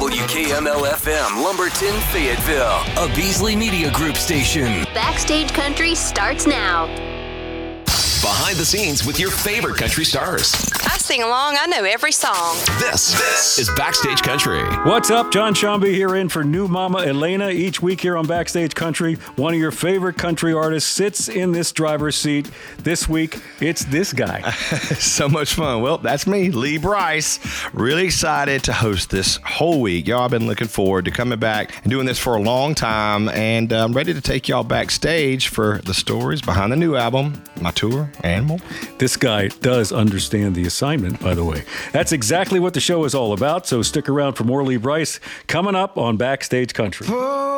WKML-FM, Lumberton, Fayetteville, a Beasley Media Group station. Backstage Country starts now. Behind the scenes with your favorite country stars. I sing along. I know every song. This is Backstage Country. What's up? John Shambi here in for new Mama Elena. Each week here on Backstage Country, one of your favorite country artists sits in this driver's seat. This week, it's this guy. So much fun. Well, that's me, Lee Brice. Really excited to host this whole week. Y'all, I've been looking forward to coming back and doing this for a long time, and I'm ready to take y'all backstage for the stories behind the new album, my tour, and more. This guy does understand the assignment, by the way. That's exactly what the show is all about, so stick around for more Lee Brice coming up on Backstage Country.